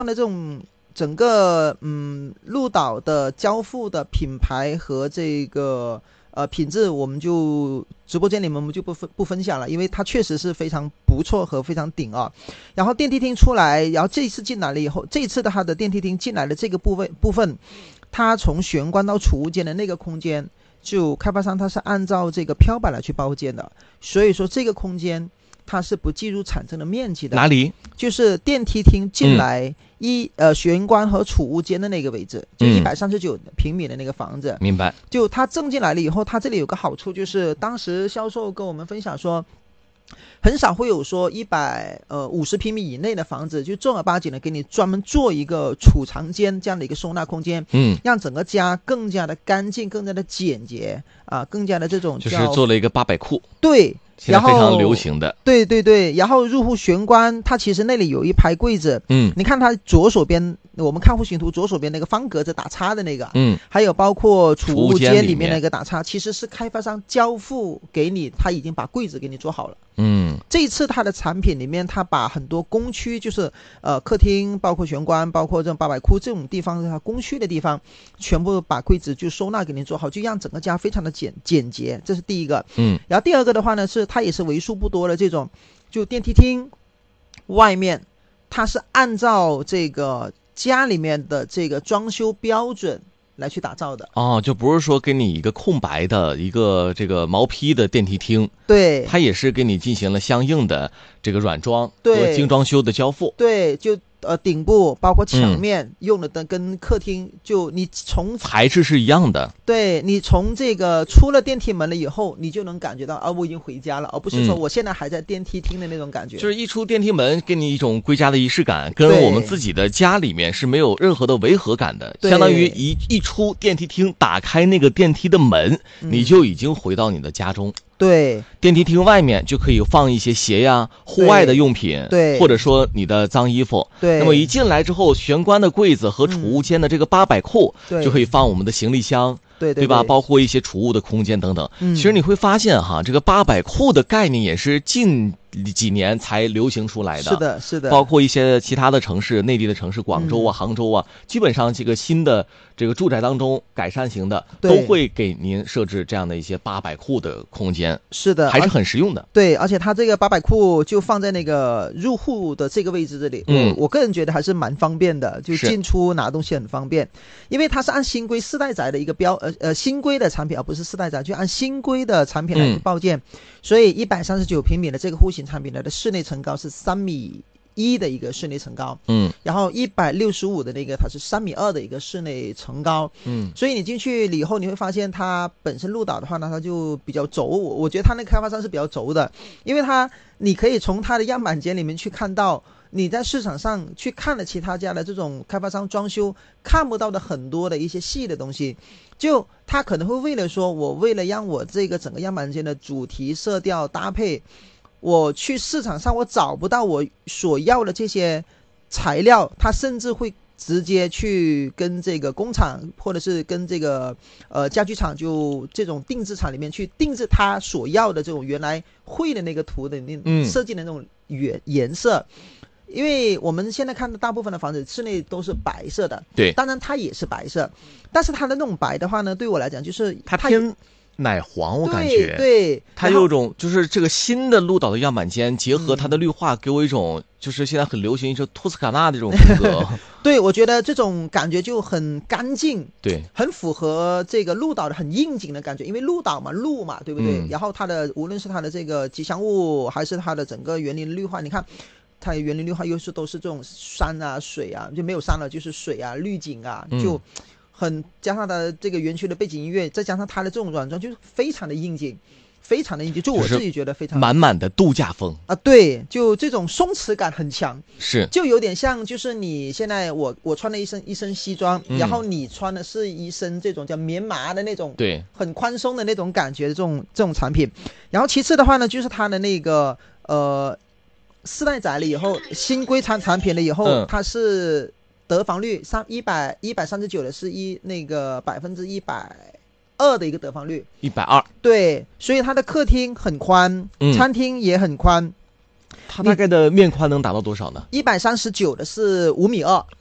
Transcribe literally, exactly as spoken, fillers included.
的这种整个嗯鹿岛的交付的品牌和这个呃品质，我们就直播间里面我们就不分不分享了，因为它确实是非常不错和非常顶啊。然后电梯厅出来，然后这一次进来了以后，这一次的它的电梯厅进来的这个部分部分，它从玄关到储物间的那个空间，就开发商它是按照这个标板来去包建的，所以说这个空间它是不计入产生的面积的。 哪里？ 就是电梯厅进来一、嗯、呃玄关和储物间的那个位置，就一百三十九平米的那个房子。 明白。 就它挣进来了以后，它这里有个好处，就是当时销售跟我们分享说，很少会有说一百呃五十平米以内的房子，就正儿八经的给你专门做一个储藏间这样的一个收纳空间， 嗯， 让整个家更加的干净，更加的简洁啊，更加的这种就是做了一个八百库。 对。 现在非常流行的， 对对对，然后入户玄关，它其实那里有一排柜子， 嗯， 你看它左手边，我们看户型图左手边那个方格子打叉的那个， 嗯， 还有包括储物间里面那个打叉，其实是开发商交付给你，他已经把柜子给你做好了。 嗯， 这一次它的产品里面，它把很多工区，就是呃客厅，包括玄关，包括这种八百库这种地方，它工区的地方，全部把柜子就收纳给你做好，就让整个家非常的简简洁，这是第一个。 嗯， 然后第二个的话呢，是它也是为数不多的这种，就电梯厅外面，它是按照这个家里面的这个装修标准来去打造的。 哦，就不是说给你一个空白的一个这个毛坯的电梯厅， 对， 它也是给你进行了相应的这个软装和精装修的交付。 对，就呃顶部包括墙面、嗯、用的灯跟客厅，就你从材质是一样的。 对，你从这个出了电梯门了以后，你就能感觉到啊，我已经回家了，而不是说我现在还在电梯厅的那种感觉。 嗯、就是一出电梯门，给你一种归家的仪式感，跟我们自己的家里面是没有任何的违和感的。相当于一一出电梯厅，打开那个电梯的门， 嗯、 你就已经回到你的家中。 对， 电梯厅外面就可以放一些鞋呀、户外的用品， 对， 或者说你的脏衣服。 对， 那么一进来之后，玄关的柜子和储物间的这个八百库， 嗯、 就可以放我们的行李箱。 对 对, 对吧？包括一些储物的空间等等。 嗯、 其实你会发现哈，这个八百库的概念也是近几年才流行出来的。 是的，是的。 包括一些其他的城市，内地的城市，广州啊、嗯、杭州啊，基本上这个新的这个住宅当中改善型的，都会给您设置这样的一些八百库的空间。 是的， 还是很实用的。 对，而且它这个八百库就放在那个入户的这个位置这里， 嗯， 我我个人觉得还是蛮方便的，就进出拿东西很方便，因为它是按新规四代宅的一个标呃呃新规的产品，而不是四代宅，就按新规的产品来去报建，嗯、所以一百三十九平米的这个户型产品呢的室内层高是三米一的一个室内层高， 嗯， 然后一百六十五的那个它是三米二的一个室内层高， 嗯， 所以你进去以后你会发现它本身鹿岛的话呢，它就比较轴，我我觉得它那个开发商是比较轴的，因为它你可以从它的样板间里面去看到。你在市场上去看了其他家的这种开发商装修看不到的很多的一些细的东西，就他可能会为了说我为了让我这个整个样板间的主题色调搭配，我去市场上我找不到我所要的这些材料，他甚至会直接去跟这个工厂或者是跟这个呃家具厂，就这种定制厂里面去定制他所要的这种原来绘的那个图的那设计的那种颜颜色。因为我们现在看的大部分的房子室内都是白色的， 对， 当然它也是白色，但是它的那种白的话呢，对我来讲就是它偏奶黄，我感觉， 对对， 它有一种就是这个新的鹿岛的样板间结合它的绿化，给我一种就是现在很流行一种托斯卡纳的这种风格。 对，我觉得这种感觉就很干净， 对， 很符合这个鹿岛的很应景的感觉，因为鹿岛嘛，鹿嘛，对不对？嗯、然后它的无论是它的这个吉祥物，还是它的整个园林的绿化，你看。它园林绿化优势都是这种山啊水啊，就没有山了就是水啊绿景啊，就很加上它的这个园区的背景音乐，再加上它的这种软装，就是非常的应景，非常的应景，就我自己觉得非常满满的度假风啊，对，就这种松弛感很强， 是就有点像就是你现在我我穿了一身一身西装、嗯，然后你穿的是一身这种叫棉麻的那种， 对， 很宽松的那种感觉的这种这种产品，然后其次的话呢，就是它的那个呃。四代宅了以后，新规产产品了以后，嗯、它是得房率三一百一百三十九的是一那个百分之一百二的一个得房率， 一百二， 对，所以它的客厅很宽， 嗯、 餐厅也很宽， 它大概的面宽能达到多少呢？ 一百三十九的是五米二，